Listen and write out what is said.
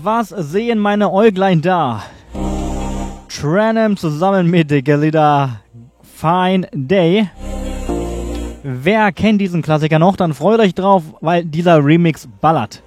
was sehen meine Äuglein da? Tranum zusammen mit Gelida Fine Day. Wer kennt diesen Klassiker noch? Dann freut euch drauf, weil dieser Remix ballert.